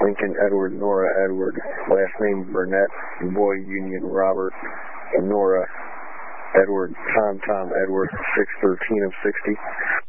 Lincoln Edward, Nora Edward, last name Burnett, boy Union Robert, Nora Edward, Tom Edward, 613 of 60.